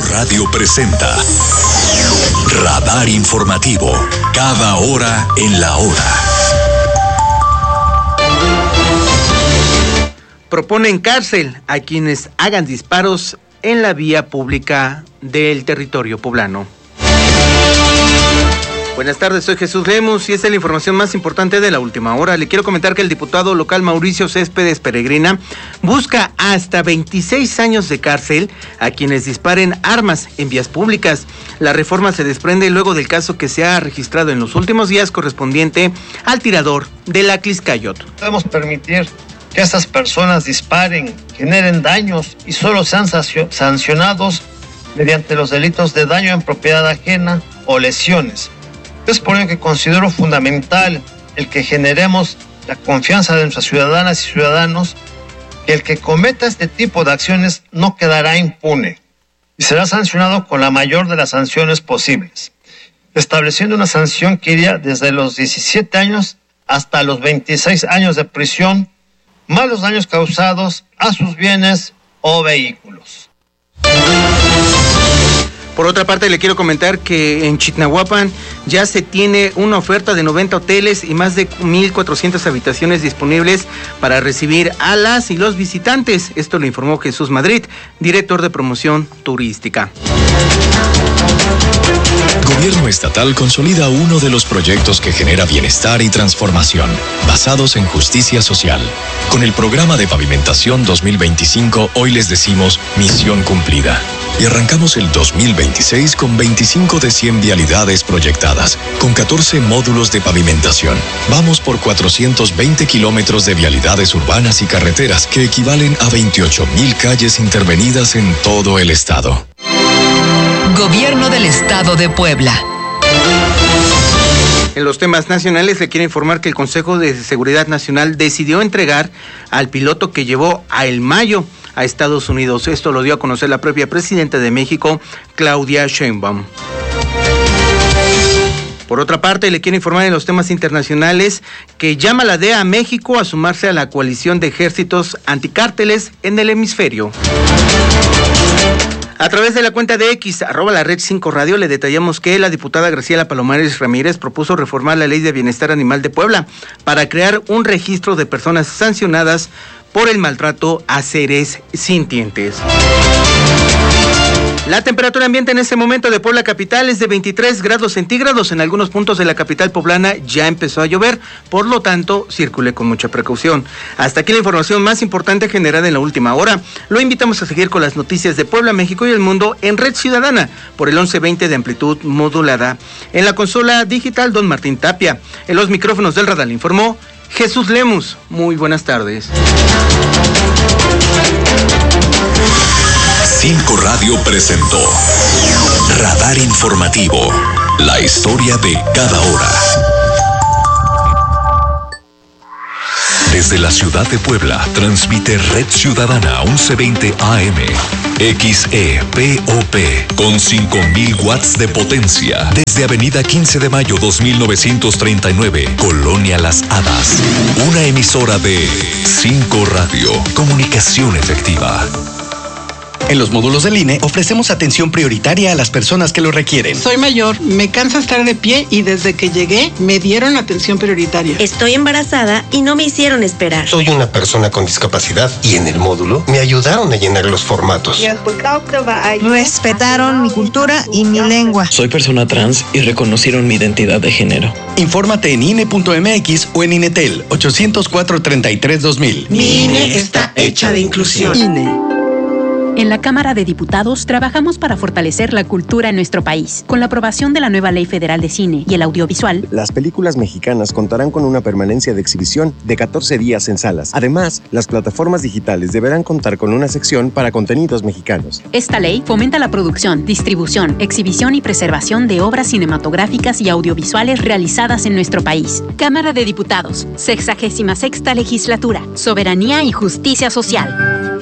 Radio presenta Radar Informativo, cada hora en la hora. Proponen cárcel a quienes hagan disparos en la vía pública del territorio poblano. Buenas tardes, soy Jesús Lemus y esta es la información más importante de la última hora. Le quiero comentar que el diputado local Mauricio Céspedes Peregrina busca hasta 26 años de cárcel a quienes disparen armas en vías públicas. La reforma se desprende luego del caso que se ha registrado en los últimos días correspondiente al tirador del Atliscayot. Podemos permitir que estas personas disparen, generen daños y solo sean sancionados mediante los delitos de daño en propiedad ajena o lesiones. Es por ello que considero fundamental el que generemos la confianza de nuestras ciudadanas y ciudadanos, que el que cometa este tipo de acciones no quedará impune y será sancionado con la mayor de las sanciones posibles, estableciendo una sanción que iría desde los 17 años hasta los 26 años de prisión, más los daños causados a sus bienes o vehículos. Por otra parte, le quiero comentar que en Chignahuapan ya se tiene una oferta de 90 hoteles y más de 1,400 habitaciones disponibles para recibir a las y los visitantes. Esto lo informó Jesús Madrid, director de promoción turística. Gobierno estatal consolida uno de los proyectos que genera bienestar y transformación, basados en justicia social. Con el programa de pavimentación 2025, hoy les decimos misión cumplida. Y arrancamos el 2026 con 25 de 100 vialidades proyectadas, con 14 módulos de pavimentación. Vamos por 420 kilómetros de vialidades urbanas y carreteras, que equivalen a 28,000 calles intervenidas en todo el estado. Gobierno del Estado de Puebla. En los temas nacionales le quiero informar que el Consejo de Seguridad Nacional decidió entregar al piloto que llevó a El Mayo a Estados Unidos. Esto lo dio a conocer la propia presidenta de México, Claudia Sheinbaum. Por otra parte, le quiero informar en los temas internacionales que llama la DEA a México a sumarse a la coalición de ejércitos anticárteles en el hemisferio. A través de la cuenta de X, @lared5radio, le detallamos que la diputada Graciela Palomares Ramírez propuso reformar la Ley de Bienestar Animal de Puebla para crear un registro de personas sancionadas por el maltrato a seres sintientes. La temperatura ambiente en este momento de Puebla capital es de 23 grados centígrados. En algunos puntos de la capital poblana ya empezó a llover, por lo tanto, circule con mucha precaución. Hasta aquí la información más importante generada en la última hora. Lo invitamos a seguir con las noticias de Puebla, México y el mundo en Red Ciudadana por el 1120 de amplitud modulada. En la consola digital, don Martín Tapia. En los micrófonos del radar informó Jesús Lemus. Muy buenas tardes. 5 Radio presentó Radar Informativo, la historia de cada hora. Desde la ciudad de Puebla, transmite Red Ciudadana 1120 AM, XEPOP, con 5,000 watts de potencia. Desde Avenida 15 de Mayo 2939, Colonia Las Hadas. Una emisora de 5 Radio, comunicación efectiva. En los módulos del INE ofrecemos atención prioritaria a las personas que lo requieren. Soy mayor, me cansa estar de pie y desde que llegué me dieron atención prioritaria. Estoy embarazada y no me hicieron esperar. Soy una persona con discapacidad y en el módulo me ayudaron a llenar los formatos. Respetaron mi cultura y mi lengua. Soy persona trans y reconocieron mi identidad de género. Infórmate en INE.mx o en INETEL 804-33-2000. Mi INE está hecha de inclusión. INE. En la Cámara de Diputados trabajamos para fortalecer la cultura en nuestro país. Con la aprobación de la nueva Ley Federal de Cine y el Audiovisual, las películas mexicanas contarán con una permanencia de exhibición de 14 días en salas. Además, las plataformas digitales deberán contar con una sección para contenidos mexicanos. Esta ley fomenta la producción, distribución, exhibición y preservación de obras cinematográficas y audiovisuales realizadas en nuestro país. Cámara de Diputados, 66ª Legislatura, Soberanía y Justicia Social.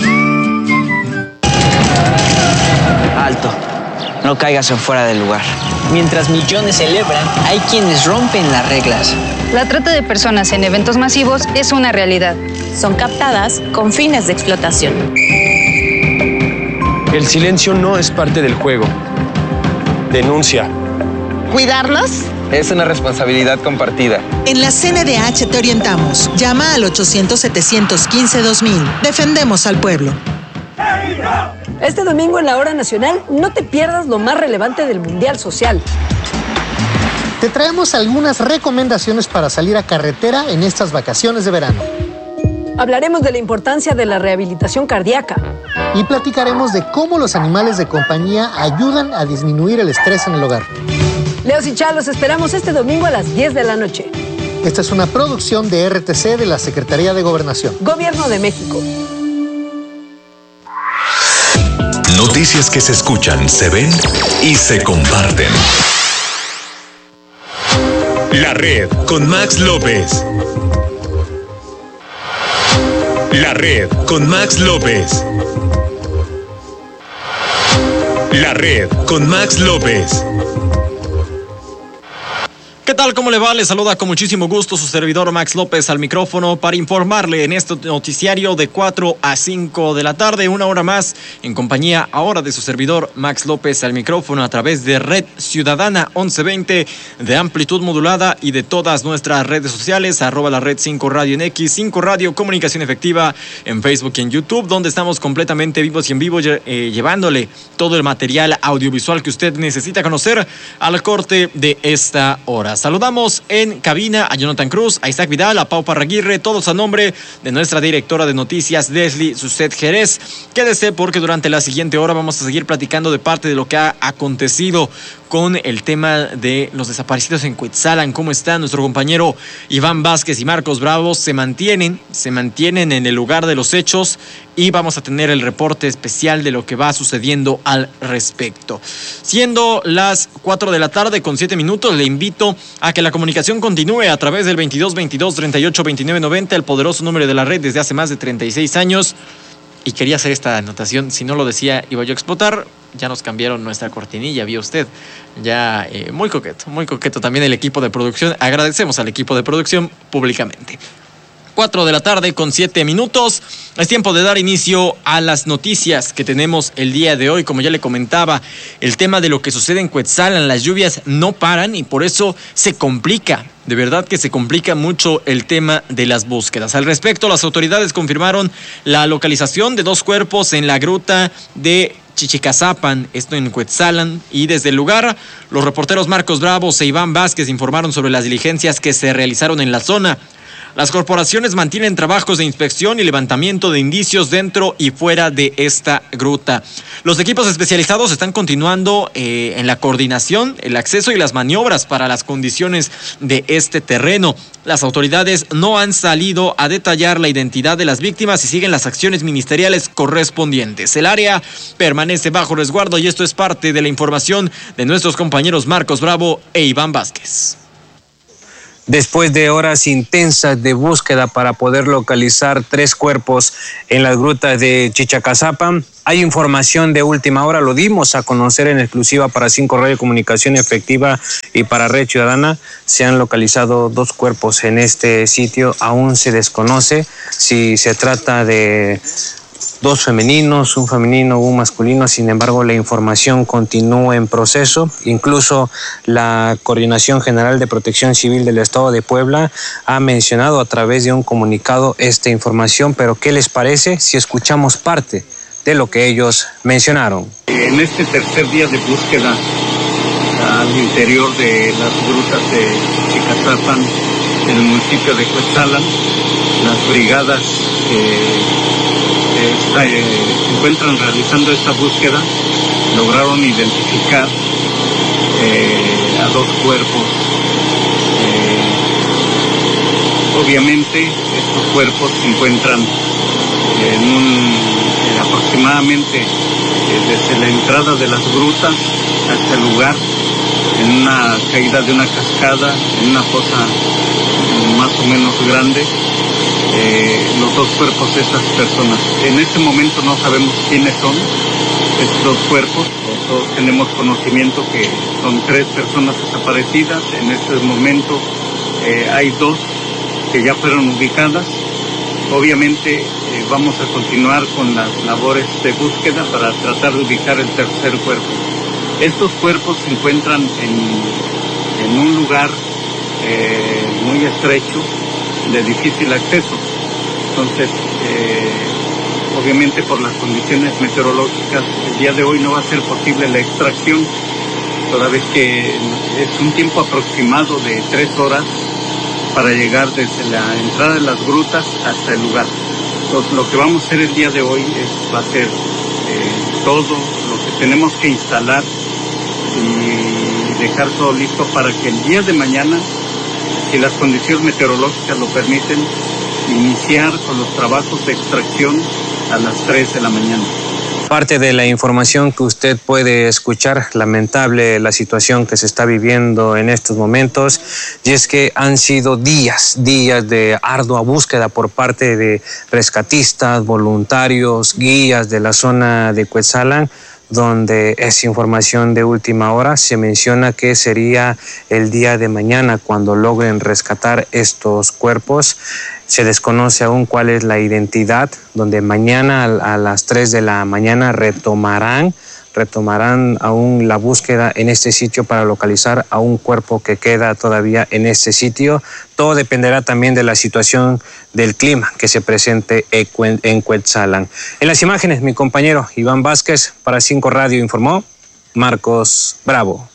Alto, no caigas en fuera del lugar. Mientras millones celebran, hay quienes rompen las reglas. La trata de personas en eventos masivos es una realidad. Son captadas con fines de explotación. El silencio no es parte del juego. Denuncia. ¿Cuidarlos? Es una responsabilidad compartida. En la CNDH te orientamos. Llama al 800-715-2000. Defendemos al pueblo. Este domingo en la Hora Nacional no te pierdas lo más relevante del Mundial Social. Te traemos algunas recomendaciones para salir a carretera en estas vacaciones de verano. Hablaremos de la importancia de la rehabilitación cardíaca. Y platicaremos de cómo los animales de compañía ayudan a disminuir el estrés en el hogar. Leos y Chá, los esperamos este domingo a las 10 de la noche. Esta es una producción de RTC de la Secretaría de Gobernación. Gobierno de México. Noticias que se escuchan, se ven y se comparten. La Red con Max López. La Red con Max López. La Red con Max López. ¿Qué tal? ¿Cómo le va? Le saluda con muchísimo gusto su servidor Max López al micrófono para informarle en este noticiario de 4 a 5 de la tarde, una hora más en compañía ahora de su servidor Max López al micrófono a través de Red Ciudadana 1120 de amplitud modulada y de todas nuestras redes sociales, @ la Red 5 Radio en X, 5 Radio Comunicación Efectiva en Facebook y en YouTube, donde estamos completamente vivos y en vivo llevándole todo el material audiovisual que usted necesita conocer al corte de esta hora. Saludamos en cabina a Jonathan Cruz, a Isaac Vidal, a Pau Parraguirre, todos a nombre de nuestra directora de noticias, Leslie Suset Jerez. Quédese porque durante la siguiente hora vamos a seguir platicando de parte de lo que ha acontecido con el tema de los desaparecidos en Cuetzalan. ¿Cómo está nuestro compañero Iván Vázquez y Marcos Bravo? Se mantienen en el lugar de los hechos y vamos a tener el reporte especial de lo que va sucediendo al respecto. Siendo las 4 de la tarde con 7 minutos, le invito a que la comunicación continúe a través del 22-22-38-29-90, el poderoso número de la red desde hace más de 36 años. Y quería hacer esta anotación, si no lo decía iba yo a explotar. Ya nos cambiaron nuestra cortinilla, vio usted. Ya muy coqueto también el equipo de producción. Agradecemos al equipo de producción públicamente. 4 de la tarde con 7 minutos. Es tiempo de dar inicio a las noticias que tenemos el día de hoy. Como ya le comentaba, el tema de lo que sucede en Cuetzalan, las lluvias no paran y por eso se complica. De verdad que se complica mucho el tema de las búsquedas. Al respecto, las autoridades confirmaron la localización de 2 cuerpos en la gruta de Chichicazapan, esto en Cuetzalan, y desde el lugar, los reporteros Marcos Bravos e Iván Vázquez informaron sobre las diligencias que se realizaron en la zona. Las corporaciones mantienen trabajos de inspección y levantamiento de indicios dentro y fuera de esta gruta. Los equipos especializados están continuando en la coordinación, el acceso y las maniobras para las condiciones de este terreno. Las autoridades no han salido a detallar la identidad de las víctimas y siguen las acciones ministeriales correspondientes. El área permanece bajo resguardo y esto es parte de la información de nuestros compañeros Marcos Bravo e Iván Vázquez. Después de horas intensas de búsqueda para poder localizar 3 cuerpos en las grutas de Chichicazapan, hay información de última hora, lo dimos a conocer en exclusiva para 5 Radio Comunicación Efectiva y para Red Ciudadana. Se han localizado 2 cuerpos en este sitio, aún se desconoce si se trata de 2 femeninos, un femenino, un masculino. Sin embargo, la información continúa en proceso. Incluso la Coordinación General de Protección Civil del Estado de Puebla ha mencionado a través de un comunicado esta información, pero ¿qué les parece si escuchamos parte de lo que ellos mencionaron? En este tercer día de búsqueda al interior de las grutas de Chichicazapan, en el municipio de Cuetzalan, las brigadas se encuentran realizando esta búsqueda, lograron identificar a 2 cuerpos. Obviamente estos cuerpos se encuentran aproximadamente desde la entrada de las grutas hasta el lugar, en una caída de una cascada, en una fosa más o menos grande. Los 2 cuerpos de estas personas. En este momento no sabemos quiénes son estos 2 cuerpos. Todos tenemos conocimiento que son 3 personas desaparecidas. En este momento hay 2 que ya fueron ubicadas. Obviamente vamos a continuar con las labores de búsqueda para tratar de ubicar el tercer cuerpo. Estos cuerpos se encuentran en un lugar muy estrecho, de difícil acceso. Entonces, obviamente por las condiciones meteorológicas, el día de hoy no va a ser posible la extracción, toda vez que es un tiempo aproximado de 3 horas para llegar desde la entrada de las grutas hasta el lugar. Entonces, lo que vamos a hacer el día de hoy va a ser todo lo que tenemos que instalar y dejar todo listo para que el día de mañana, si las condiciones meteorológicas lo permiten, iniciar con los trabajos de extracción a las 3 de la mañana. Parte de la información que usted puede escuchar, lamentable la situación que se está viviendo en estos momentos, y es que han sido días de ardua búsqueda por parte de rescatistas, voluntarios, guías de la zona de Cuetzalan, donde es información de última hora. Se menciona que sería el día de mañana cuando logren rescatar estos cuerpos. Se desconoce aún cuál es la identidad, donde mañana a las 3 de la mañana retomarán aún la búsqueda en este sitio para localizar a un cuerpo que queda todavía en este sitio. Todo dependerá también de la situación del clima que se presente en Cuetzalan. En las imágenes, mi compañero Iván Vázquez, para 5 Radio informó Marcos Bravo.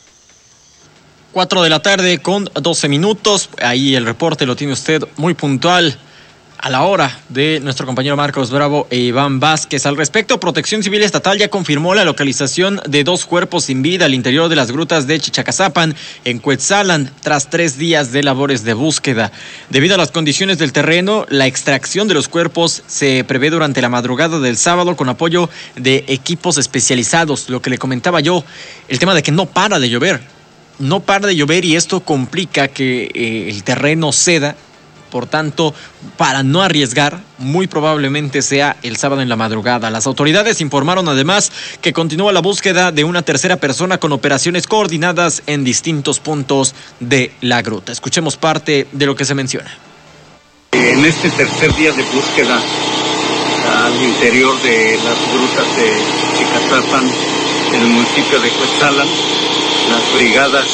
4 de la tarde con 12 minutos. Ahí el reporte lo tiene usted muy puntual a la hora de nuestro compañero Marcos Bravo e Iván Vázquez. Al respecto, Protección Civil Estatal ya confirmó la localización de 2 cuerpos sin vida al interior de las grutas de Chichacazapan, en Cuetzalan, tras 3 días de labores de búsqueda. Debido a las condiciones del terreno, la extracción de los cuerpos se prevé durante la madrugada del sábado con apoyo de equipos especializados. Lo que le comentaba yo, el tema de que no para de llover. No para de llover y esto complica que el terreno ceda. Por tanto, para no arriesgar, muy probablemente sea el sábado en la madrugada. Las autoridades informaron además que continúa la búsqueda de una tercera persona con operaciones coordinadas en distintos puntos de la gruta. Escuchemos parte de lo que se menciona. En este tercer día de búsqueda al interior de las grutas de Chichacazapan, en el municipio de Cuetzalan, las brigadas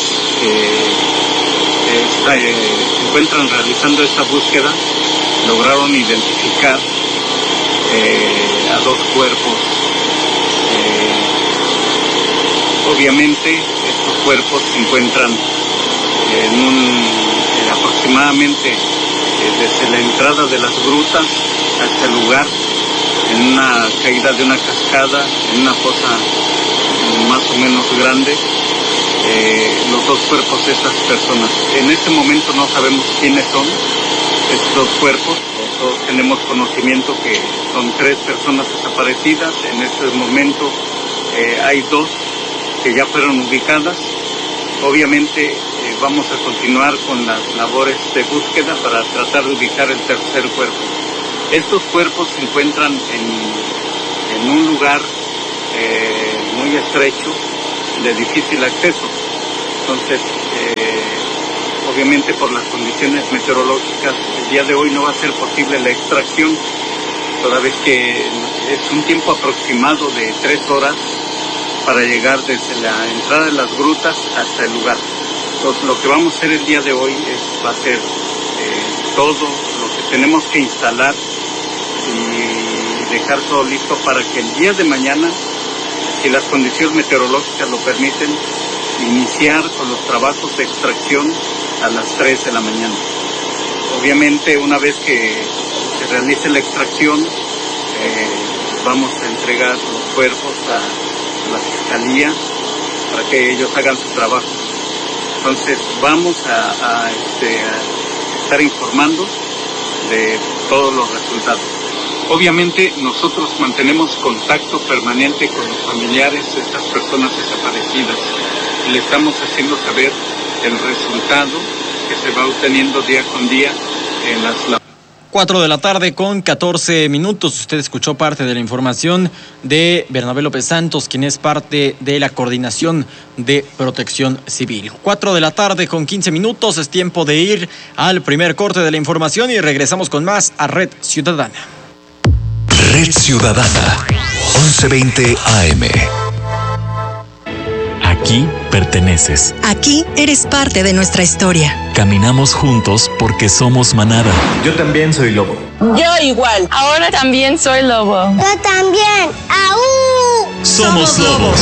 se encuentran realizando esta búsqueda, lograron identificar a 2 cuerpos. Obviamente estos cuerpos se encuentran aproximadamente desde la entrada de las grutas hasta el lugar, en una caída de una cascada, en una fosa más o menos grande. Los 2 cuerpos de estas personas. En este momento no sabemos quiénes son estos 2 cuerpos. Todos tenemos conocimiento que son 3 personas desaparecidas. En este momento hay 2 que ya fueron ubicadas. Obviamente vamos a continuar con las labores de búsqueda para tratar de ubicar el tercer cuerpo. Estos cuerpos se encuentran en un lugar muy estrecho, de difícil acceso. Entonces, obviamente por las condiciones meteorológicas, el día de hoy no va a ser posible la extracción, toda vez que es un tiempo aproximado de 3 horas para llegar desde la entrada de las grutas hasta el lugar. Entonces, lo que vamos a hacer el día de hoy va a ser todo lo que tenemos que instalar y dejar todo listo para que el día de mañana, si las condiciones meteorológicas lo permiten, iniciar con los trabajos de extracción a las 3 de la mañana. Obviamente, una vez que se realice la extracción, vamos a entregar los cuerpos a la Fiscalía para que ellos hagan su trabajo. Entonces, vamos a estar informando de todos los resultados. Obviamente nosotros mantenemos contacto permanente con los familiares de estas personas desaparecidas y le estamos haciendo saber el resultado que se va obteniendo día con día en las labores. 4 de la tarde con 14 minutos. Usted escuchó parte de la información de Bernabé López Santos, quien es parte de la Coordinación de Protección Civil. 4 de la tarde con 15 minutos. Es tiempo de ir al primer corte de la información y regresamos con más a Red Ciudadana. Red Ciudadana, 1120 AM. Aquí perteneces. Aquí eres parte de nuestra historia. Caminamos juntos porque somos manada. Yo también soy lobo. Yo igual. Ahora también soy lobo. Yo también. ¡Aú! Somos lobos.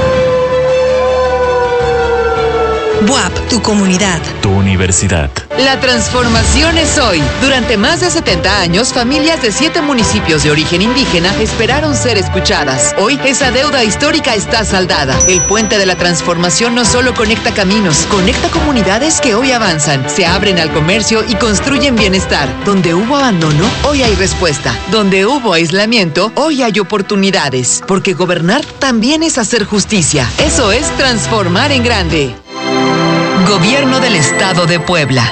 BUAP, tu comunidad. Tu universidad. La transformación es hoy. Durante más de 70 años, familias de 7 municipios de origen indígena esperaron ser escuchadas. Hoy, esa deuda histórica está saldada. El puente de la transformación no solo conecta caminos, conecta comunidades que hoy avanzan, se abren al comercio y construyen bienestar. Donde hubo abandono, hoy hay respuesta. Donde hubo aislamiento, hoy hay oportunidades. Porque gobernar también es hacer justicia. Eso es transformar en grande. Gobierno del Estado de Puebla.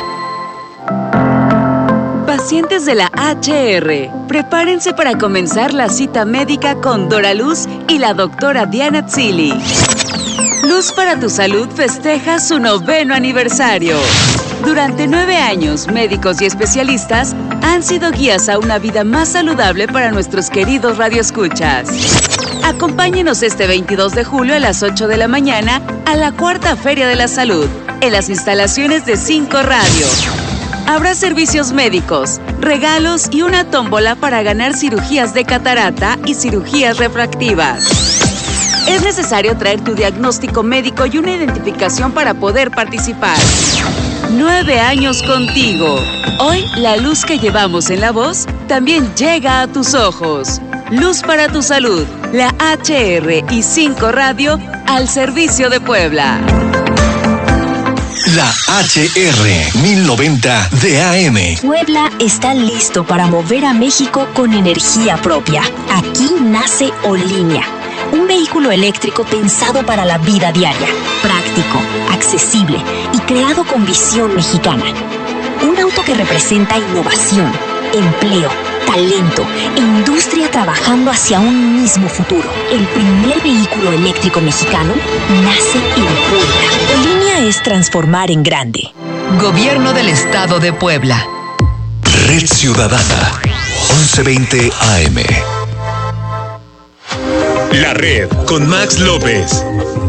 Pacientes de la HR, prepárense para comenzar la cita médica con Dora Luz y la doctora Diana Tzili. Luz para tu Salud festeja su 9º aniversario. Durante 9 años, médicos y especialistas han sido guías a una vida más saludable para nuestros queridos radioescuchas. Acompáñenos este 22 de julio a las 8 de la mañana a la 4ª Feria de la Salud, en las instalaciones de 5 Radio. Habrá servicios médicos, regalos y una tómbola para ganar cirugías de catarata y cirugías refractivas. Es necesario traer tu diagnóstico médico y una identificación para poder participar. 9 años contigo. Hoy, la luz que llevamos en la voz también llega a tus ojos. Luz para tu Salud, la HR y 5 Radio al servicio de Puebla. La HR 1090 de AM. Puebla está listo para mover a México con energía propia. Aquí nace Olínea, un vehículo eléctrico pensado para la vida diaria, práctico, accesible y creado con visión mexicana. Un auto que representa innovación, empleo, talento e industria trabajando hacia un mismo futuro. El primer vehículo eléctrico mexicano nace en Puebla. Olínea es transformar en grande. Gobierno del Estado de Puebla. Red Ciudadana, 1120 AM. La Red con Max López.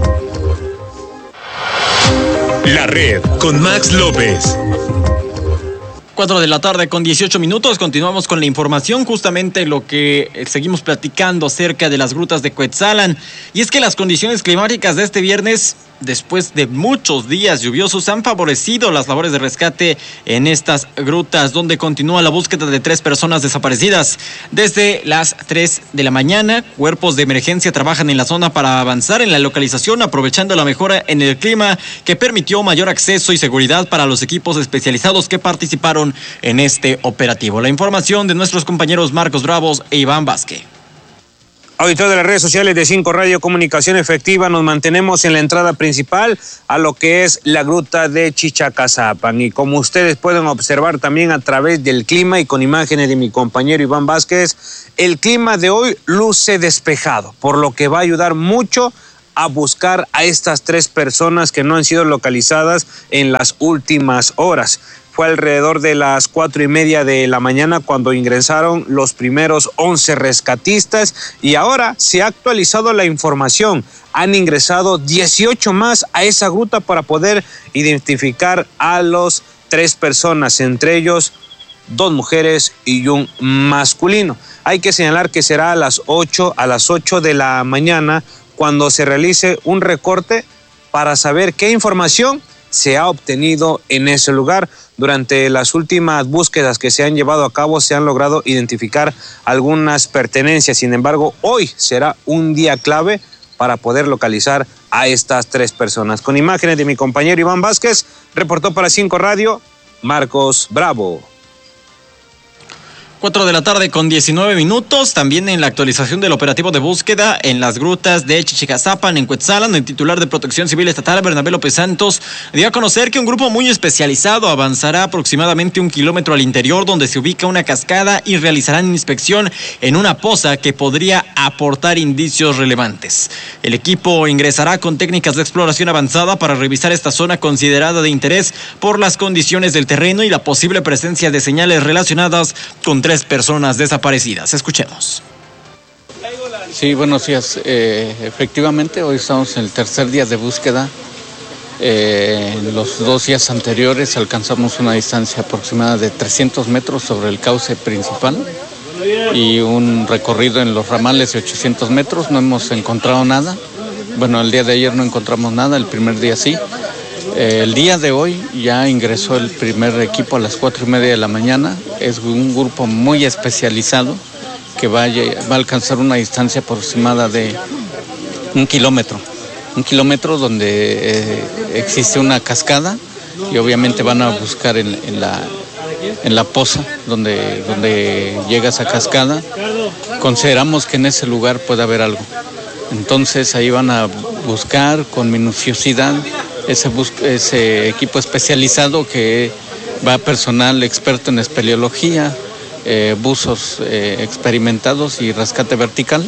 La Red con Max López. 4 de la tarde con 18 minutos. Continuamos con la información, justamente lo que seguimos platicando acerca de las grutas de Cuetzalan. Y es que las condiciones climáticas de este viernes, después de muchos días lluviosos, han favorecido las labores de rescate en estas grutas, donde continúa la búsqueda de 3 personas desaparecidas. Desde las 3 de la mañana, cuerpos de emergencia trabajan en la zona para avanzar en la localización, aprovechando la mejora en el clima que permitió mayor acceso y seguridad para los equipos especializados que participaron en este operativo. La información de nuestros compañeros Marcos Bravos e Iván Vázquez. Auditor de las redes sociales de 5 Radio Comunicación Efectiva, nos mantenemos en la entrada principal a lo que es la gruta de Chichacazapan. Y como ustedes pueden observar también a través del clima y con imágenes de mi compañero Iván Vázquez, el clima de hoy luce despejado, por lo que va a ayudar mucho a buscar a estas 3 personas que no han sido localizadas en las últimas horas. Fue alrededor de las 4:30 de la mañana cuando ingresaron los primeros 11 rescatistas y ahora se ha actualizado la información. Han ingresado 18 más a esa gruta para poder identificar a los 3 personas, entre ellos 2 mujeres y un masculino. Hay que señalar que será a las 8 de la mañana cuando se realice un recorte para saber qué información se ha obtenido en ese lugar. Durante las últimas búsquedas que se han llevado a cabo se han logrado identificar algunas pertenencias. Sin embargo, hoy será un día clave para poder localizar a estas 3 personas. Con imágenes de mi compañero Iván Vázquez, reportó para 5 Radio, Marcos Bravo. 4 de la tarde con 19 minutos. También en la actualización del operativo de búsqueda en las grutas de Chichicazapan, en Cuetzalan, el titular de Protección Civil Estatal, Bernabé López Santos, dio a conocer que un grupo muy especializado avanzará aproximadamente 1 kilómetro al interior, donde se ubica una cascada, y realizarán inspección en una poza que podría aportar indicios relevantes. El equipo ingresará con técnicas de exploración avanzada para revisar esta zona considerada de interés por las condiciones del terreno y la posible presencia de señales relacionadas con 3 personas desaparecidas. Escuchemos. Sí, buenos días. Efectivamente, hoy estamos en el tercer día de búsqueda. En los 2 días anteriores alcanzamos una distancia aproximada de 300 metros sobre el cauce principal y un recorrido en los ramales de 800 metros. No hemos encontrado nada. Bueno, el día de ayer no encontramos nada, el primer día sí. El día de hoy ya ingresó el primer equipo a las 4:30 de la mañana. Es un grupo muy especializado que va a alcanzar una distancia aproximada de 1 kilómetro. 1 kilómetro donde existe una cascada y obviamente van a buscar en la poza donde llega esa cascada. Consideramos que en ese lugar puede haber algo. Entonces ahí van a buscar con minuciosidad ese equipo especializado que va personal experto en espeleología, buzos experimentados y rescate vertical.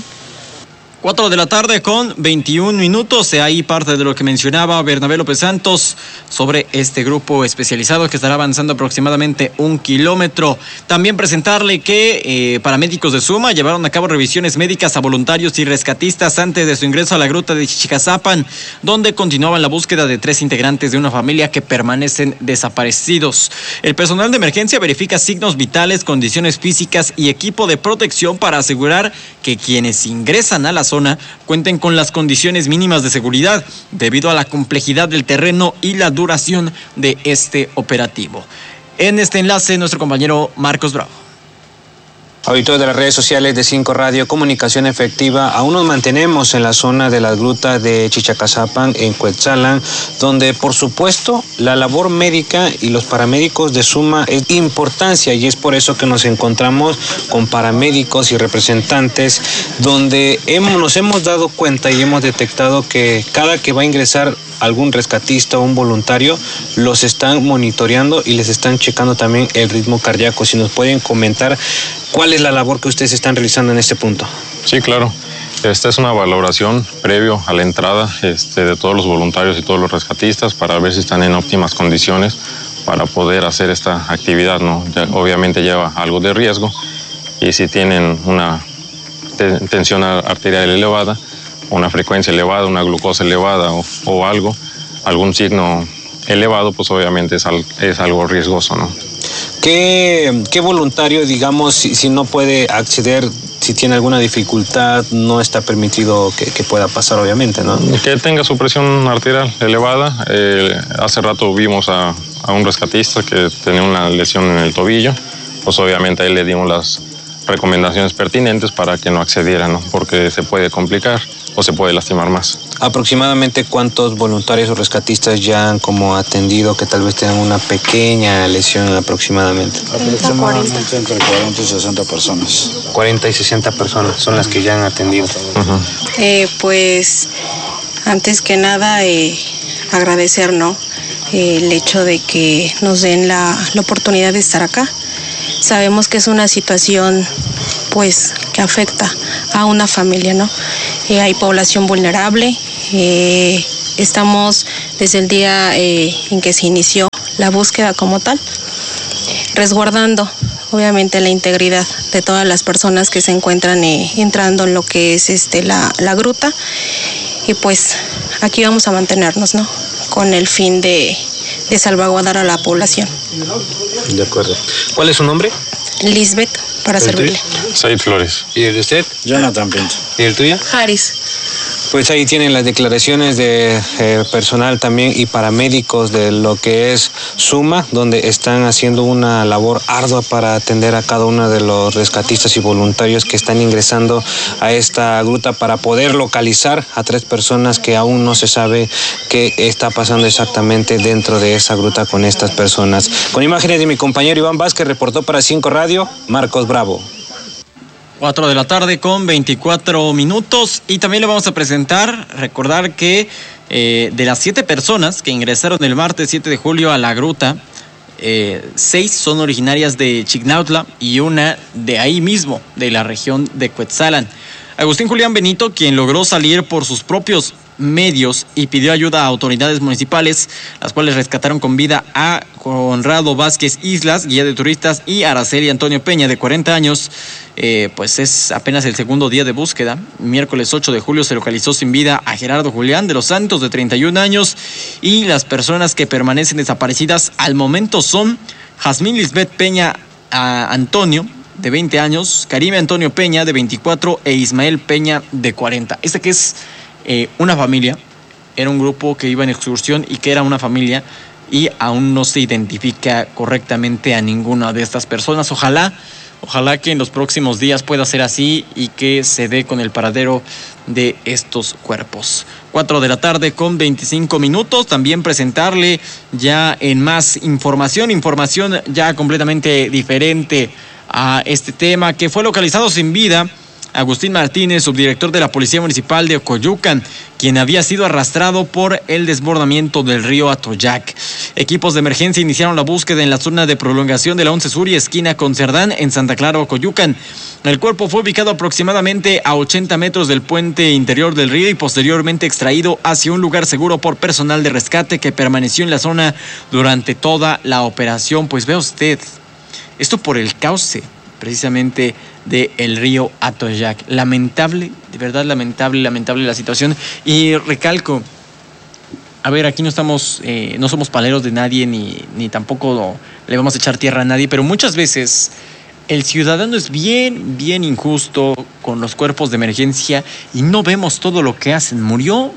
4 de la tarde con 21 minutos. Ahí parte de lo que mencionaba Bernabé López Santos sobre este grupo especializado que estará avanzando aproximadamente 1 kilómetro. También presentarle que paramédicos de Suma llevaron a cabo revisiones médicas a voluntarios y rescatistas antes de su ingreso a la gruta de Chichicazapan, donde continuaban la búsqueda de 3 integrantes de una familia que permanecen desaparecidos. El personal de emergencia verifica signos vitales, condiciones físicas y equipo de protección para asegurar que quienes ingresan a la zona cuenten con las condiciones mínimas de seguridad debido a la complejidad del terreno y la duración de este operativo. En este enlace, nuestro compañero Marcos Bravo. Auditorio de las redes sociales de 5 Radio, comunicación efectiva. Aún nos mantenemos en la zona de la gruta de Chichicazapan, en Cuetzalan, donde por supuesto la labor médica y los paramédicos de suma es importancia, y es por eso que nos encontramos con paramédicos y representantes, donde nos hemos dado cuenta y hemos detectado que cada que va a ingresar algún rescatista o un voluntario, los están monitoreando y les están checando también el ritmo cardíaco. Si nos pueden comentar cuál es la labor que ustedes están realizando en este punto. Sí, claro. Esta es una valoración previo a la entrada de todos los voluntarios y todos los rescatistas para ver si están en óptimas condiciones para poder hacer esta actividad, ¿no? Obviamente lleva algo de riesgo, y si tienen una tensión arterial elevada, una frecuencia elevada, una glucosa elevada o algún signo elevado, pues obviamente es algo riesgoso, ¿no? ¿Qué voluntario, digamos, si no puede acceder, si tiene alguna dificultad, no está permitido que pueda pasar, obviamente, ¿no? Que tenga su presión arterial elevada. Hace rato vimos a un rescatista que tenía una lesión en el tobillo, pues obviamente a él le dimos las recomendaciones pertinentes para que no accediera, ¿no? Porque se puede complicar o se puede lastimar más. ¿Aproximadamente cuántos voluntarios o rescatistas ya han como atendido que tal vez tengan una pequeña lesión aproximadamente? Aproximadamente entre 40 y 60 personas. 40 y 60 personas son las que ya han atendido. Pues antes que nada agradecer, ¿no? El hecho de que nos den la oportunidad de estar acá. Sabemos que es una situación pues que afecta a una familia, ¿no? Hay población vulnerable. Estamos desde el día en que se inició la búsqueda como tal, resguardando obviamente la integridad de todas las personas que se encuentran entrando en lo que es la gruta, y pues aquí vamos a mantenernos, ¿no? Con el fin de salvaguardar a la población. De acuerdo. ¿Cuál es su nombre? Lisbeth, para servirle. Said Flores. ¿Y el de usted? Jonathan Pinto. ¿Y el tuyo? Haris. Pues ahí tienen las declaraciones de personal también y paramédicos de lo que es SUMA, donde están haciendo una labor ardua para atender a cada uno de los rescatistas y voluntarios que están ingresando a esta gruta para poder localizar a 3 personas que aún no se sabe qué está pasando exactamente dentro de esa gruta con estas personas. Con imágenes de mi compañero Iván Vázquez, reportó para 5 Radio, Marcos Bravo. 4 de la tarde con 24 minutos y también le vamos a recordar que de las 7 personas que ingresaron el martes 7 de julio a la gruta, 6 son originarias de Chignautla y una de ahí mismo, de la región de Cuetzalan. Agustín Julián Benito, quien logró salir por sus propios medios y pidió ayuda a autoridades municipales, las cuales rescataron con vida a Conrado Vázquez Islas, guía de turistas, y Araceli Antonio Peña, de 40 años. Pues es apenas el segundo día de búsqueda. Miércoles 8 de julio se localizó sin vida a Gerardo Julián de los Santos, de 31 años, y las personas que permanecen desaparecidas al momento son Jazmín Lisbeth Peña Antonio, de 20 años, Karime Antonio Peña, de 24, e Ismael Peña, de 40. Que es una familia, era un grupo que iba en excursión y que era una familia, y aún no se identifica correctamente a ninguna de estas personas. Ojalá que en los próximos días pueda ser así y que se dé con el paradero de estos cuerpos. 4 de la tarde con 25 minutos. También presentarle ya en más información ya completamente diferente a este tema, que fue localizado sin vida Agustín Martínez, subdirector de la Policía Municipal de Ocoyucan, quien había sido arrastrado por el desbordamiento del río Atoyac. Equipos de emergencia iniciaron la búsqueda en la zona de prolongación de la 11 Sur y esquina con Cerdán, en Santa Clara, Ocoyucan. El cuerpo fue ubicado aproximadamente a 80 metros del puente interior del río y posteriormente extraído hacia un lugar seguro por personal de rescate que permaneció en la zona durante toda la operación. Pues vea usted, esto por el cauce precisamente del río Atoyac. Lamentable, de verdad lamentable la situación. Y recalco, a ver, aquí no somos paleros de nadie, ni tampoco le vamos a echar tierra a nadie, pero muchas veces el ciudadano es bien injusto con los cuerpos de emergencia y no vemos todo lo que hacen. Murió,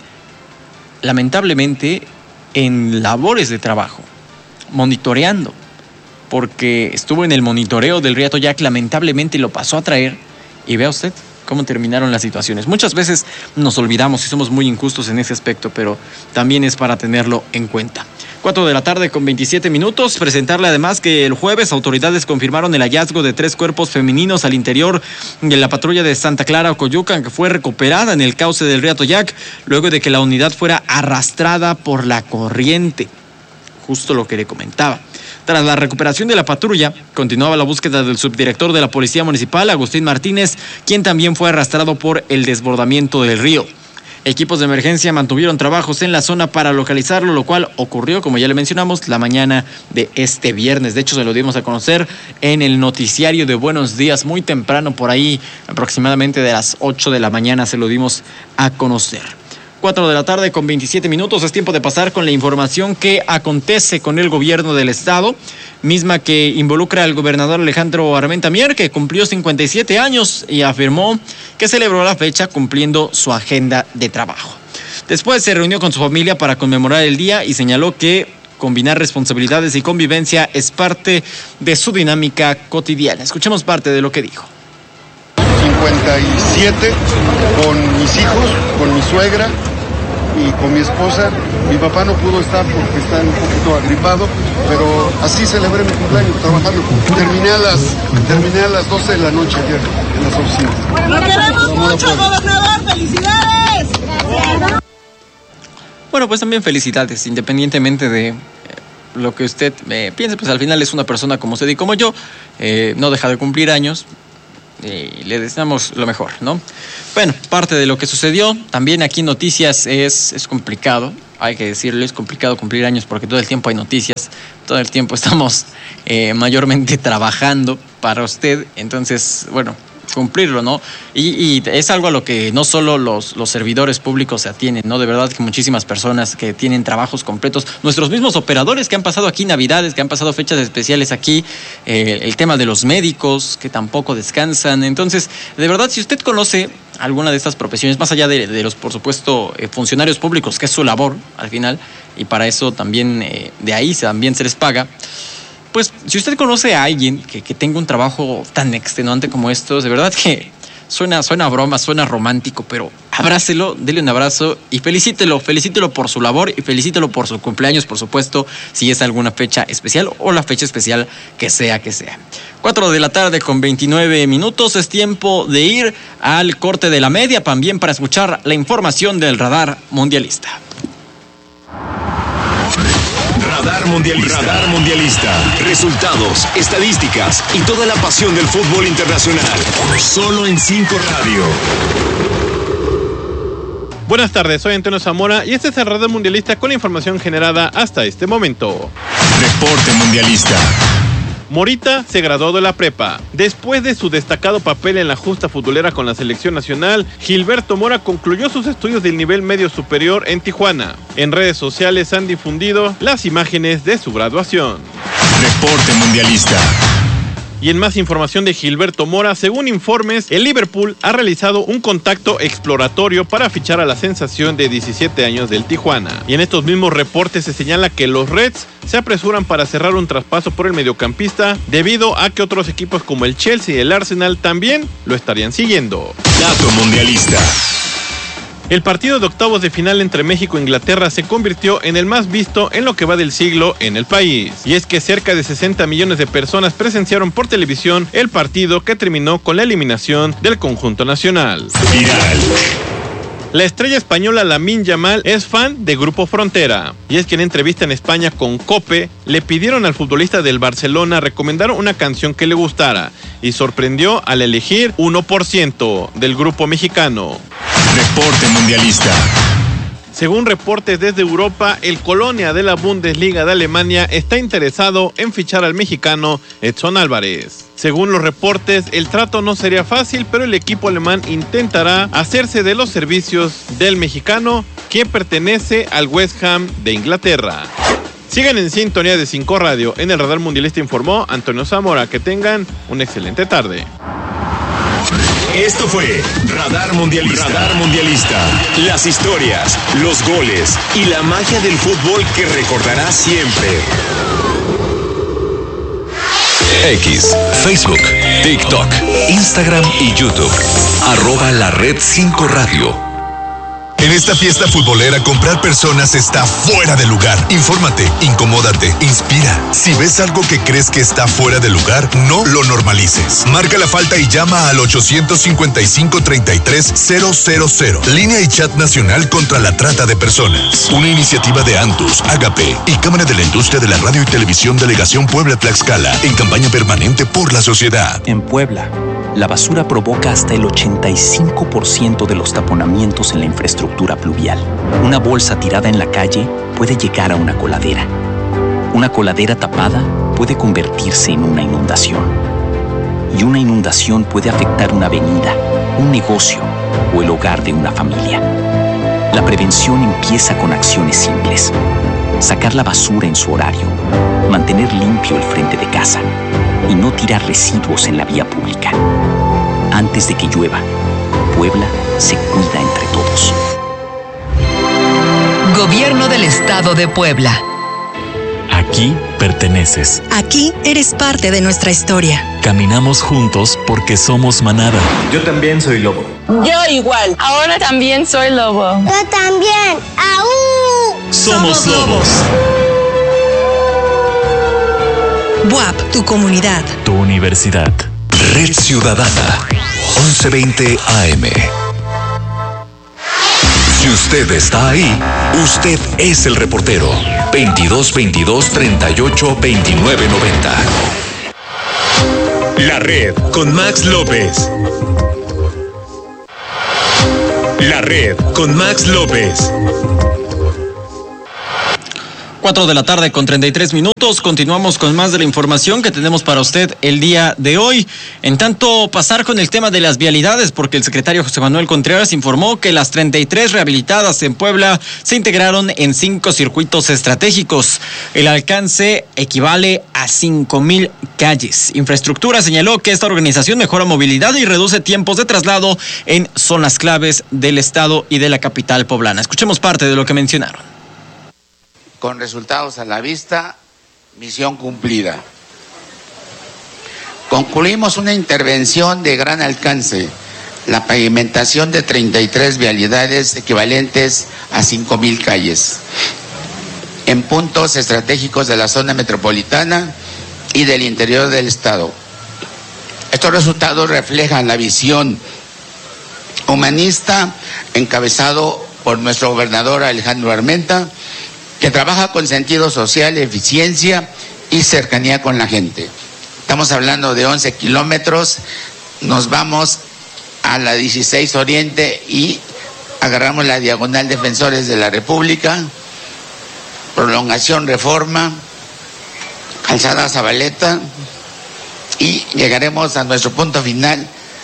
lamentablemente, en labores de trabajo, monitoreando, porque estuvo en el monitoreo del río Atoyac, lamentablemente lo pasó a traer, y vea usted cómo terminaron las situaciones. Muchas veces nos olvidamos y somos muy injustos en ese aspecto, pero también es para tenerlo en cuenta. 4 de la tarde con 27 minutos. Presentarle además que el jueves autoridades confirmaron el hallazgo de 3 cuerpos femeninos al interior de la patrulla de Santa Clara, Ocoyucan, que fue recuperada en el cauce del río Atoyac luego de que la unidad fuera arrastrada por la corriente. Justo lo que le comentaba. Tras la recuperación de la patrulla, continuaba la búsqueda del subdirector de la Policía Municipal, Agustín Martínez, quien también fue arrastrado por el desbordamiento del río. Equipos de emergencia mantuvieron trabajos en la zona para localizarlo, lo cual ocurrió, como ya le mencionamos, la mañana de este viernes. De hecho, se lo dimos a conocer en el noticiario de Buenos Días, muy temprano, por ahí, aproximadamente de las 8 de la mañana, se lo dimos a conocer. 4 de la tarde con 27 minutos, es tiempo de pasar con la información que acontece con el gobierno del estado, misma que involucra al gobernador Alejandro Armenta Mier, que cumplió 57 años y afirmó que celebró la fecha cumpliendo su agenda de trabajo. Después se reunió con su familia para conmemorar el día y señaló que combinar responsabilidades y convivencia es parte de su dinámica cotidiana. Escuchemos parte de lo que dijo. 57 con mis hijos, con mi suegra y con mi esposa. Mi papá no pudo estar porque está un poquito agripado, pero así celebré mi cumpleaños trabajando. Terminé a las 12 de la noche ayer en las oficinas. ¡Lo queremos mucho, gobernador! ¡Felicidades! Bueno, pues también felicidades, independientemente de lo que usted piense, pues al final es una persona como usted y como yo, no deja de cumplir años. Y le deseamos lo mejor, ¿no? Bueno, parte de lo que sucedió, también aquí noticias es complicado, hay que decirlo, es complicado cumplir años porque todo el tiempo hay noticias, todo el tiempo estamos mayormente trabajando para usted, entonces, bueno, cumplirlo, ¿no? Y es algo a lo que no solo los servidores públicos se atienen, ¿no? De verdad que muchísimas personas que tienen trabajos completos, nuestros mismos operadores que han pasado aquí Navidades, que han pasado fechas especiales aquí, el tema de los médicos que tampoco descansan. Entonces, de verdad, si usted conoce alguna de estas profesiones, más allá de los, por supuesto, funcionarios públicos, que es su labor al final, y para eso también de ahí también se les paga, pues si usted conoce a alguien que tenga un trabajo tan extenuante como estos, de verdad que suena a broma, suena romántico, pero abrácelo, dele un abrazo y felicítelo por su labor y felicítelo por su cumpleaños, por supuesto, si es alguna fecha especial o la fecha especial que sea. 4:29 p.m, es tiempo de ir al corte de la media, también para escuchar la información del Radar Mundialista. Radar Mundialista. Resultados, estadísticas y toda la pasión del fútbol internacional. Solo en 5 Radio. Buenas tardes, soy Antonio Zamora y este es el Radar Mundialista con la información generada hasta este momento. Reporte Mundialista. Morita se graduó de la prepa. Después de su destacado papel en la justa futbolera con la selección nacional, Gilberto Mora concluyó sus estudios del nivel medio superior en Tijuana. En redes sociales han difundido las imágenes de su graduación. Reporte Mundialista. Y en más información de Gilberto Mora, según informes, el Liverpool ha realizado un contacto exploratorio para fichar a la sensación de 17 años del Tijuana. Y en estos mismos reportes se señala que los Reds se apresuran para cerrar un traspaso por el mediocampista, debido a que otros equipos como el Chelsea y el Arsenal también lo estarían siguiendo. Dato Mundialista. El partido de octavos de final entre México e Inglaterra se convirtió en el más visto en lo que va del siglo en el país. Y es que cerca de 60 millones de personas presenciaron por televisión el partido que terminó con la eliminación del conjunto nacional. Viral. La estrella española Lamine Yamal es fan de Grupo Frontera. Y es que en entrevista en España con COPE, le pidieron al futbolista del Barcelona recomendar una canción que le gustara. Y sorprendió al elegir 1% del grupo mexicano. Reporte Mundialista. Según reportes desde Europa, el Colonia de la Bundesliga de Alemania está interesado en fichar al mexicano Edson Álvarez. Según los reportes, el trato no sería fácil, pero el equipo alemán intentará hacerse de los servicios del mexicano, que pertenece al West Ham de Inglaterra. Sigan en sintonía de 5 Radio. En el Radar Mundialista informó Antonio Zamora. Que tengan una excelente tarde. Esto fue Radar Mundialista. Radar Mundialista. Las historias, los goles y la magia del fútbol que recordarás siempre. X, Facebook, TikTok, Instagram y YouTube. @LaRed5Radio. En esta fiesta futbolera, comprar personas está fuera de lugar. Infórmate, incomódate, inspira. Si ves algo que crees que está fuera de lugar, no lo normalices. Marca la falta y llama al 855-33-000. Línea y chat nacional contra la trata de personas. Una iniciativa de Antus, Agape y Cámara de la Industria de la Radio y Televisión Delegación Puebla-Tlaxcala, en campaña permanente por la sociedad. En Puebla, la basura provoca hasta el 85% de los taponamientos en la infraestructura pluvial. Una bolsa tirada en la calle puede llegar a una coladera. Una coladera tapada puede convertirse en una inundación. Y una inundación puede afectar una avenida, un negocio o el hogar de una familia. La prevención empieza con acciones simples. Sacar la basura en su horario, mantener limpio el frente de casa y no tirar residuos en la vía pública. Antes de que llueva, Puebla se cuida entre todos. Gobierno del Estado de Puebla. Aquí perteneces. Aquí eres parte de nuestra historia. Caminamos juntos porque somos manada. Yo también soy lobo. Yo igual. Ahora también soy lobo. Yo también. ¡Aú! Somos lobos. BUAP, tu comunidad. Tu universidad. Red Ciudadana, 1120 AM. Si usted está ahí, usted es el reportero. 2222-382990. La Red con Max López. La Red con Max López. 4:33 p.m. Continuamos con más de la información que tenemos para usted el día de hoy. En tanto, pasar con el tema de las vialidades, porque el secretario José Manuel Contreras informó que las 33 rehabilitadas en Puebla se integraron en 5 circuitos estratégicos. El alcance equivale a 5,000 calles. Infraestructura señaló que esta organización mejora movilidad y reduce tiempos de traslado en zonas claves del estado y de la capital poblana. Escuchemos parte de lo que mencionaron. Con resultados a la vista, misión cumplida. Concluimos una intervención de gran alcance, la pavimentación de 33 vialidades equivalentes a 5,000 calles, en puntos estratégicos de la zona metropolitana y del interior del estado. Estos resultados reflejan la visión humanista encabezado por nuestro gobernador Alejandro Armenta, que trabaja con sentido social, eficiencia y cercanía con la gente. Estamos hablando de 11 kilómetros, nos vamos a la 16 Oriente y agarramos la diagonal Defensores de la República, prolongación Reforma, calzada Zabaleta y llegaremos a nuestro punto final,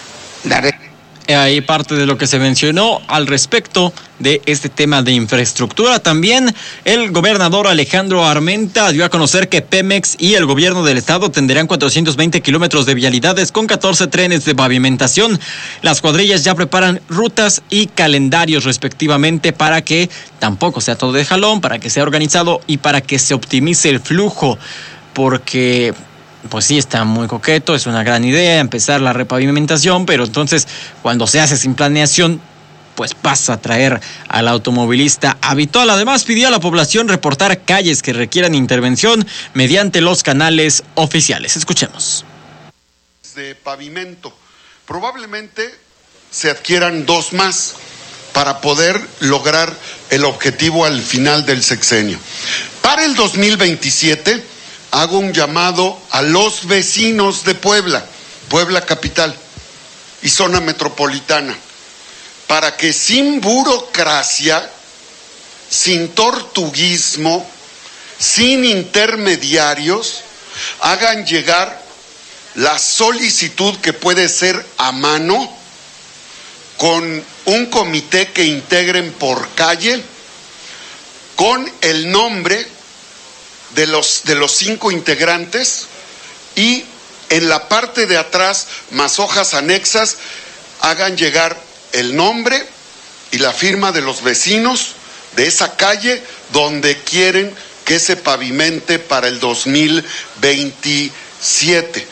Ahí parte de lo que se mencionó al respecto de este tema de infraestructura. También el gobernador Alejandro Armenta dio a conocer que Pemex y el gobierno del estado tendrán 420 kilómetros de vialidades con 14 trenes de pavimentación. Las cuadrillas ya preparan rutas y calendarios respectivamente para que tampoco sea todo de jalón, para que sea organizado y para que se optimice el flujo, porque pues sí, está muy coqueto, es una gran idea empezar la repavimentación, pero entonces cuando se hace sin planeación, pues pasa a traer al automovilista habitual. Además, pidió a la población reportar calles que requieran intervención mediante los canales oficiales. Escuchemos. De pavimento, probablemente se adquieran 2 más para poder lograr el objetivo al final del sexenio. Para el 2027, hago un llamado a los vecinos de Puebla, Puebla capital y zona metropolitana, para que sin burocracia, sin tortuguismo, sin intermediarios, hagan llegar la solicitud que puede ser a mano, con un comité que integren por calle, con el nombre de los 5 integrantes, y en la parte de atrás, más hojas anexas, hagan llegar el nombre y la firma de los vecinos de esa calle donde quieren que se pavimente para el 2027.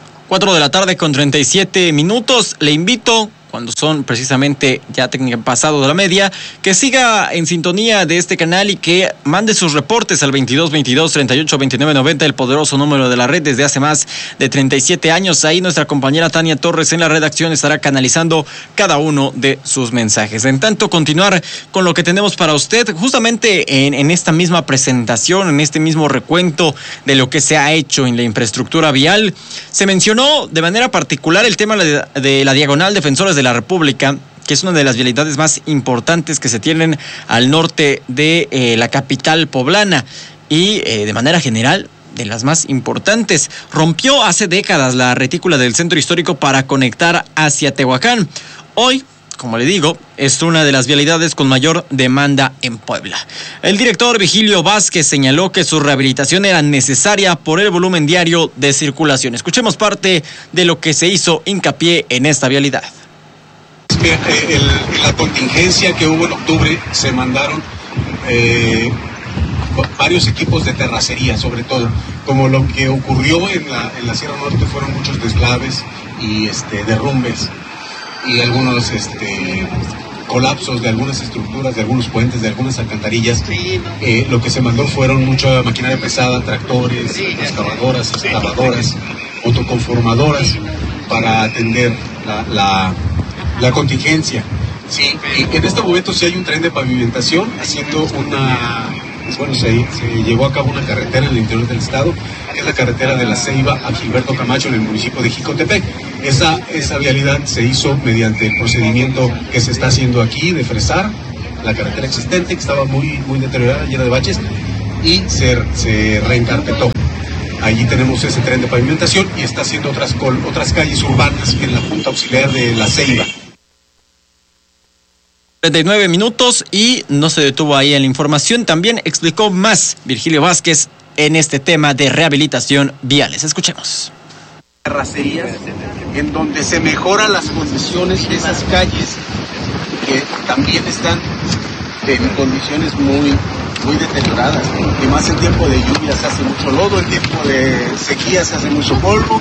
4:37 p.m. Le invito, cuando son precisamente ya técnicamente pasado de la media, que siga en sintonía de este canal y que mande sus reportes al 2222-382990, el poderoso número de la red desde hace más de 37 años. Ahí nuestra compañera Tania Torres en la redacción estará canalizando cada uno de sus mensajes. En tanto, continuar con lo que tenemos para usted, justamente en esta misma presentación, en este mismo recuento de lo que se ha hecho en la infraestructura vial, se mencionó de manera particular el tema de la diagonal Defensores de la República, que es una de las vialidades más importantes que se tienen al norte de la capital poblana y de manera general de las más importantes. Rompió hace décadas la retícula del centro histórico para conectar hacia Tehuacán. Hoy, como le digo, es una de las vialidades con mayor demanda en Puebla. El director Vigilio Vázquez señaló que su rehabilitación era necesaria por el volumen diario de circulación. Escuchemos parte de lo que se hizo hincapié en esta vialidad. La contingencia que hubo en octubre, se mandaron varios equipos de terracería, sobre todo, como lo que ocurrió en la Sierra Norte, fueron muchos deslaves y derrumbes y algunos colapsos de algunas estructuras, de algunos puentes, de algunas alcantarillas. Lo que se mandó fueron mucha maquinaria pesada, tractores, excavadoras, autoconformadoras, para atender la contingencia. Sí, y en este momento sí hay un tren de pavimentación haciendo se llevó a cabo una carretera en el interior del estado, que es la carretera de La Ceiba a Gilberto Camacho en el municipio de Jicotepec. Esa vialidad se hizo mediante el procedimiento que se está haciendo aquí de fresar la carretera existente, que estaba muy, muy deteriorada, llena de baches, y se reencarpetó. Allí tenemos ese tren de pavimentación y está haciendo otras calles urbanas en la Junta Auxiliar de La Ceiba. 39 minutos y no se detuvo ahí en la información. También explicó más Virgilio Vázquez en este tema de rehabilitación viales. Escuchemos. Terracerías en donde se mejoran las condiciones de esas calles que también están en condiciones muy deterioradas, y más en tiempo de lluvia se hace mucho lodo, en tiempo de sequía se hace mucho polvo,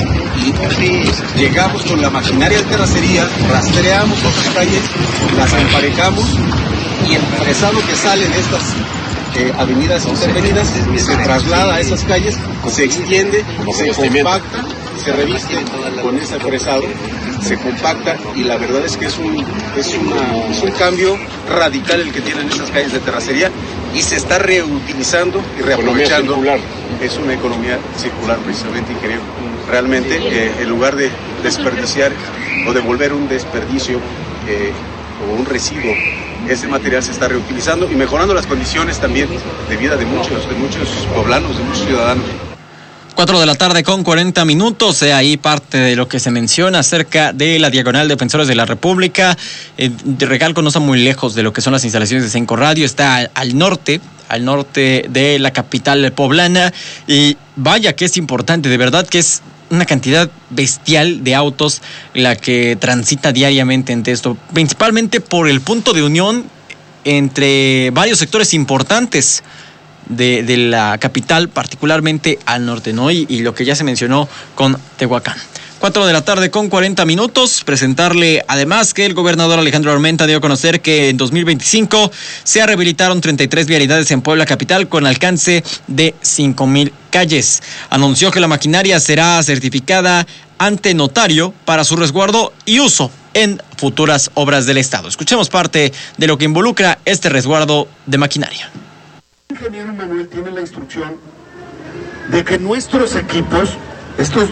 y llegamos con la maquinaria de terracería, rastreamos otras calles, las emparejamos, y el fresado que sale de estas avenidas intervenidas se traslada a esas calles, se extiende, se compacta, se reviste con ese fresado, se compacta, y la verdad es que es un cambio radical el que tienen esas calles de terracería, y se está reutilizando y reaprovechando. Es una economía circular, precisamente, ingeniero. Realmente, en lugar de desperdiciar o devolver un desperdicio o un residuo, ese material se está reutilizando y mejorando las condiciones también de vida de muchos poblanos, de muchos ciudadanos. 4 de la tarde con 40 minutos, ahí parte de lo que se menciona acerca de la Diagonal Defensores de la República. Recalco, no está muy lejos de lo que son las instalaciones de Cenco Radio, está al norte de la capital poblana, y vaya que es importante, de verdad que es una cantidad bestial de autos la que transita diariamente entre esto, principalmente por el punto de unión entre varios sectores importantes de la capital, particularmente al norte, ¿no? Y lo que ya se mencionó con Tehuacán. 4 de la tarde con 40 minutos. Presentarle además que el gobernador Alejandro Armenta dio a conocer que en 2025 se rehabilitaron 33 vialidades en Puebla capital con alcance de 5,000 calles. Anunció que la maquinaria será certificada ante notario para su resguardo y uso en futuras obras del Estado. Escuchemos parte de lo que involucra este resguardo de maquinaria. El ingeniero Manuel tiene la instrucción de que nuestros equipos, estos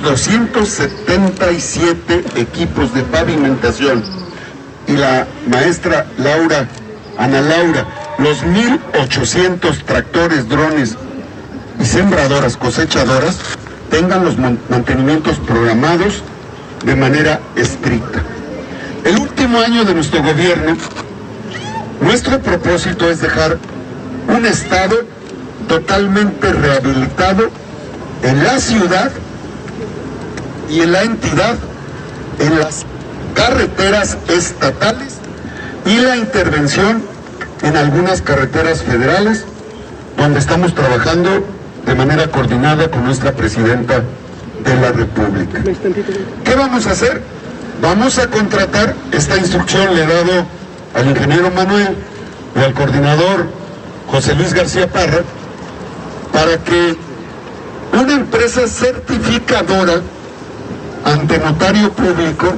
277 equipos de pavimentación, y la maestra Ana Laura, los 1,800 tractores, drones y sembradoras, cosechadoras, tengan los mantenimientos programados de manera estricta. El último año de nuestro gobierno, nuestro propósito es dejar un estado totalmente rehabilitado en la ciudad y en la entidad, en las carreteras estatales y la intervención en algunas carreteras federales, donde estamos trabajando de manera coordinada con nuestra presidenta de la República. ¿Qué vamos a hacer? Vamos a contratar, esta instrucción le he dado al ingeniero Manuel y al coordinador José Luis García Parra, para que una empresa certificadora ante notario público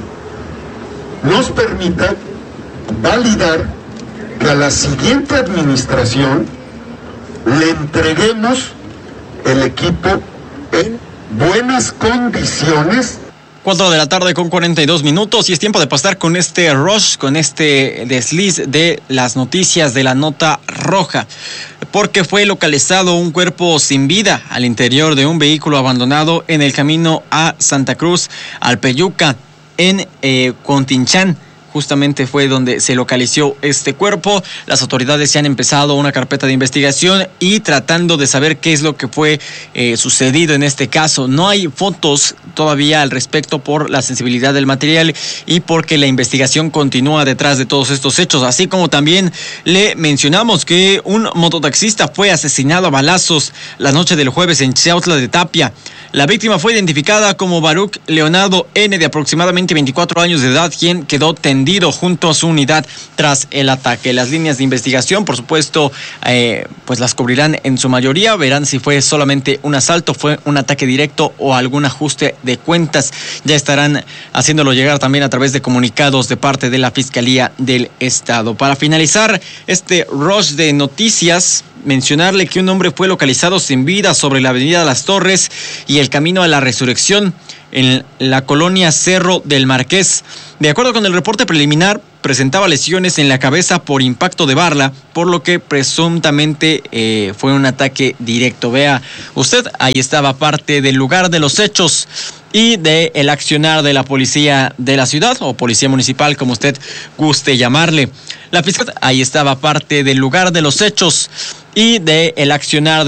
nos permita validar que a la siguiente administración le entreguemos el equipo en buenas condiciones. 4 de la tarde con 42 minutos y es tiempo de pasar con este rush, con este desliz de las noticias de la nota roja, porque fue localizado un cuerpo sin vida al interior de un vehículo abandonado en el camino a Santa Cruz, Alpeyuca, en Continchán. Justamente fue donde se localizó este cuerpo. Las autoridades ya han empezado una carpeta de investigación y tratando de saber qué es lo que fue sucedido en este caso. No hay fotos todavía al respecto por la sensibilidad del material y porque la investigación continúa detrás de todos estos hechos. Así como también le mencionamos que un mototaxista fue asesinado a balazos la noche del jueves en Xiautla de Tapia. La víctima fue identificada como Baruch Leonardo N., de aproximadamente 24 años de edad, quien quedó tendido junto a su unidad tras el ataque. Las líneas de investigación, por supuesto, pues las cubrirán en su mayoría. Verán si fue solamente un asalto, fue un ataque directo o algún ajuste de cuentas. Ya estarán haciéndolo llegar también a través de comunicados de parte de la Fiscalía del Estado. Para finalizar este rush de noticias, mencionarle que un hombre fue localizado sin vida sobre la avenida Las Torres y el Camino a la Resurrección en la colonia Cerro del Marqués. De acuerdo con el reporte preliminar, presentaba lesiones en la cabeza por impacto de bala, por lo que presuntamente fue un ataque directo. Vea usted, ahí estaba parte del lugar de los hechos y del accionar de la policía de la ciudad, o policía municipal, como usted guste llamarle. La fiscalía, ahí estaba parte del lugar de los hechos y del accionar